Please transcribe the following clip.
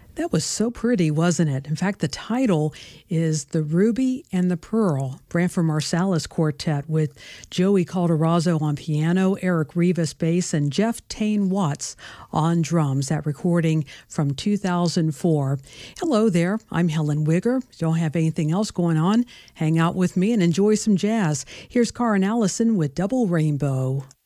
That was so pretty, wasn't it? In fact, the title is The Ruby and the Pearl, Branford Marsalis Quartet with Joey Calderazzo on piano, Eric Rivas bass, and Jeff Tane Watts on drums. That recording from 2004. Hello there, I'm Helen Wigger. Don't have anything else going on? Hang out with me and enjoy some jazz. Here's Karen Allison with Double Rainbow.